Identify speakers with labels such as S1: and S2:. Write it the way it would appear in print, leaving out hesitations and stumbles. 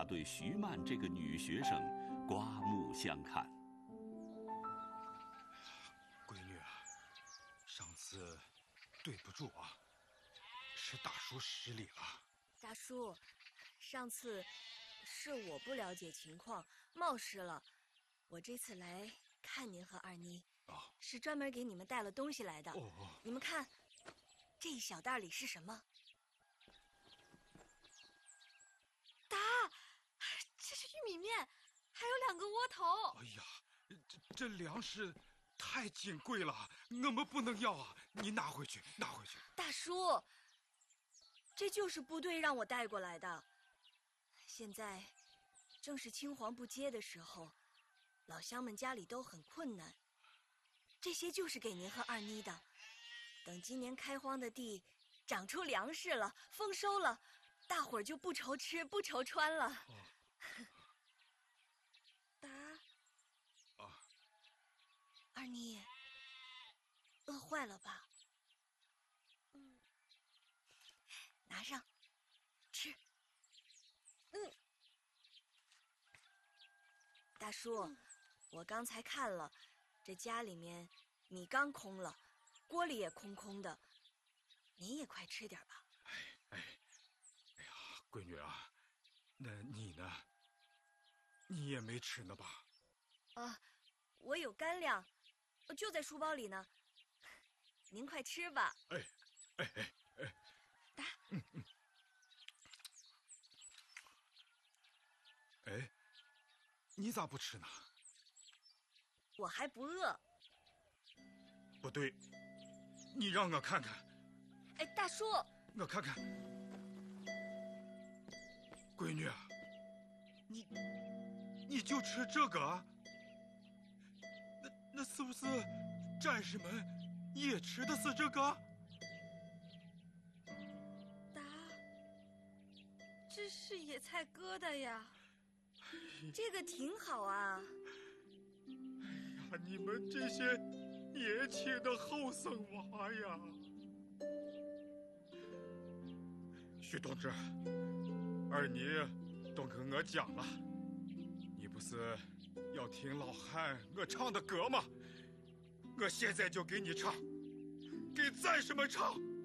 S1: 对徐曼这个女学生刮目相看。
S2: 闺女啊，上次对不住啊，是大叔失礼了。
S3: 大叔，上次是我不了解情况，冒失了。我这次来看您和二妮，是专门给你们带了东西来的。你们看，这一小袋里是什么？
S4: 答，这是玉米面，还有2个窝头。
S2: 哎呀，这粮食太金贵了，我们不能要啊！你拿回去，拿回去。
S3: 大叔，这就是部队让我带过来的。现在正是青黄不接的时候，老乡们家里都很困难，这些就是给您和二妮的。等今年开荒的地长出粮食了，丰收了，大伙儿就不愁吃不愁穿了。
S4: 答，
S3: 二妮，饿坏了吧？拿上，吃。大叔，我刚才看了，这家里面米缸空了，锅里也空空的，您也快吃点吧。
S2: 哎呀，闺女啊，那你呢？你也没吃呢吧？
S3: 我有干粮，就在书包里呢。您快吃吧。
S4: 答。
S2: 你咋不吃呢？
S3: 我还不饿。
S2: 不对，你让我看看。
S3: 大叔，
S2: 我看看。闺女，你就吃这个？那是不是战士们也吃的是这个？
S4: 答，这是野菜疙瘩呀。
S3: 这个挺好啊。
S2: 你们这些年轻的后生娃呀！徐同志，二妮都跟我讲了，你不是要听老汉我唱的歌吗？我现在就给你唱，给战士们唱。